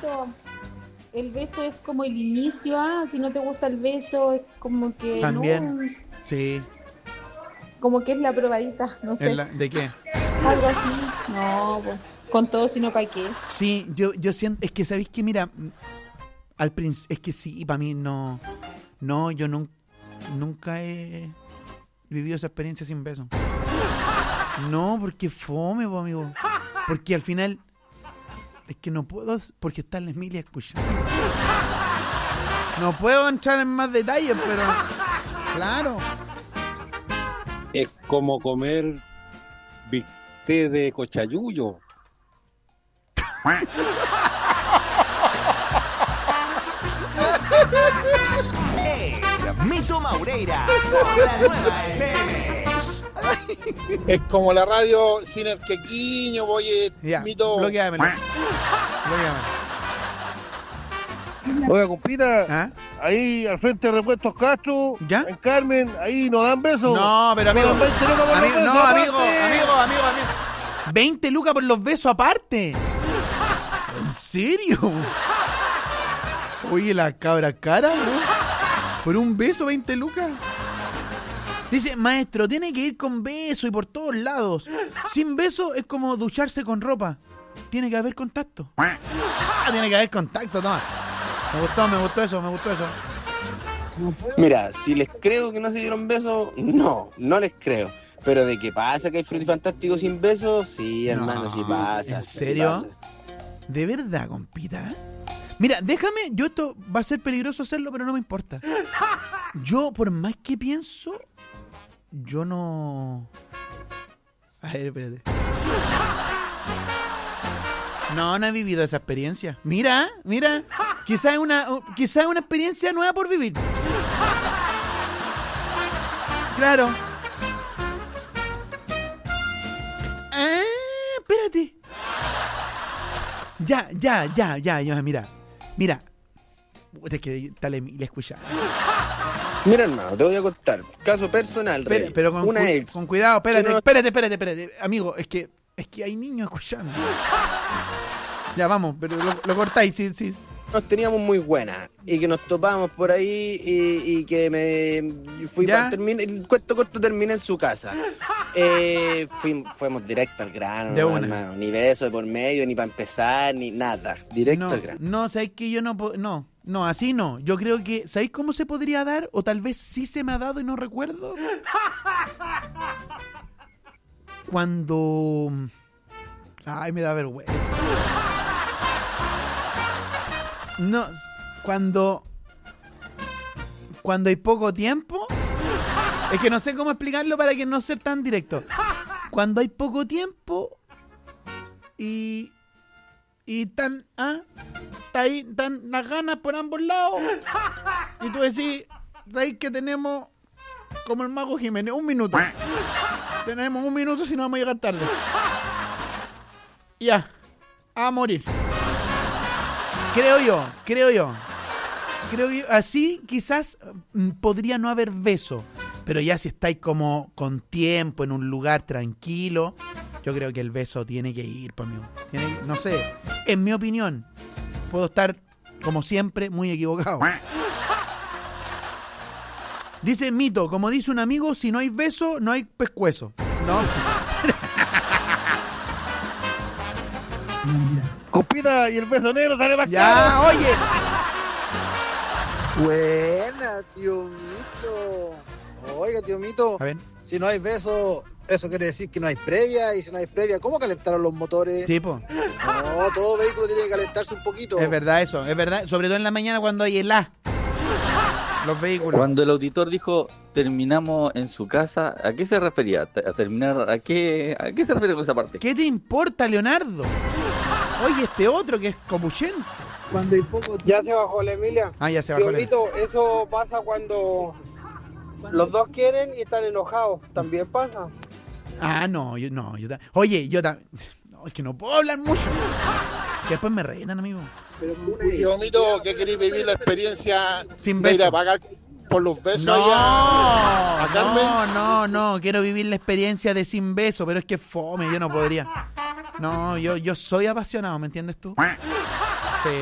Mito, el beso es como el inicio, si no te gusta el beso, es como que también, no, sí. como que es la probadita, no sé. ¿De qué? Algo así. No, pues, con todo, sino para qué. Sí, yo siento, es que sabéis que mira, al principio, es que sí, para mí no, yo nunca he vivido esa experiencia sin beso. No, porque fome, po, amigo. Porque al final es que no puedo, porque está la Emilia escuchando. No puedo entrar en más detalles, pero claro. Es como comer bistec de cochayuyo. Es Mito Maureira por la Nueva FM. Es como la radio sin el quequiño, oye, Ya, Mito. bloqueámelo. Oiga, compita, ¿Ah? ahí al frente de Repuestos Castro, ¿Ya? en Carmen, ahí nos dan besos. No, pero amigo, Nos dan 20 lucas por los amigo, besos, no, amigo. aparte. 20 lucas por los besos aparte. ¿En serio? Oye, la cabra cara, ¿no? Por un beso, 20 lucas. Dice, maestro, tiene que ir con beso y por todos lados. Sin beso es como ducharse con ropa. Tiene que haber contacto. Tiene que haber contacto, no. Me gustó eso. Mira, si les creo que no se dieron besos, no les creo. Pero de que pasa que hay frutifantástico sin besos, sí, hermano, sí pasa. ¿En serio? Sí pasa. ¿De verdad, compita? Mira, déjame, esto va a ser peligroso hacerlo, pero no me importa. Yo, por más que pienso, yo no... A ver, espérate. No he vivido esa experiencia. Mira, quizás es una experiencia nueva por vivir. Claro. Espérate. Ya, mira. Es que tal le escucha. Mira, hermano, te voy a contar. Caso personal, Rey. Pero con cuidado, espérate. Amigo, es que hay niños escuchando. Ya, vamos, pero lo cortáis, sí. Nos teníamos muy buenas y que nos topamos por ahí y que me fui para terminar. El cuento corto terminé en su casa. Fuimos directo al grano, De una. hermano. Ni beso de por medio, ni para empezar, ni nada. Directo al grano. No, ¿sabéis que yo no, así no. Yo creo que, ¿sabéis cómo se podría dar? O tal vez sí se me ha dado y no recuerdo. Cuando... Ay, me da vergüenza. No, cuando hay poco tiempo. Es que no sé cómo explicarlo para que no ser tan directo. Cuando hay poco tiempo y están las ganas por ambos lados. Y tú decís, ¿sabes que tenemos como el mago Jiménez? 1 minuto. Tenemos 1 minuto si no vamos a llegar tarde. Ya, a morir. Creo yo. Así quizás podría no haber beso. Pero ya si estáis como con tiempo, en un lugar tranquilo, yo creo que el beso tiene que ir, pues, amigo. No sé, en mi opinión. Puedo estar, como siempre, muy equivocado. Dice Mito, como dice un amigo, si no hay beso, no hay pescuezo. ¿No? Compita, y el beso negro sale más Ya, caro. oye. Buena, tío Mito. Oiga, tío Mito, A ver. si no hay beso, eso quiere decir que no hay previa, y si no hay previa, ¿cómo calentaron los motores? Tipo. No, todo vehículo tiene que calentarse un poquito. Es verdad eso, es verdad. Sobre todo en la mañana cuando hay helá. Los vehículos. Cuando el auditor dijo terminamos en su casa, ¿a qué se refería? ¿A terminar? ¿A qué se refiere con esa parte? ¿Qué te importa, Leonardo? Oye, este otro que es copuchento. Cuando hay poco... Ya se bajó la Emilia. Ya se bajó la Emilia. Mito, eso pasa cuando los dos quieren y están enojados. También pasa. No, Oye, yo también. No, es que no puedo hablar mucho. Que después me retan, amigo. Tío Mito, ¿qué queréis vivir la experiencia sin de ir beso? a pagar por los besos allá a Carmen? No, quiero vivir la experiencia de sin beso, pero es que fome, yo no podría. No, yo soy apasionado, ¿me entiendes tú?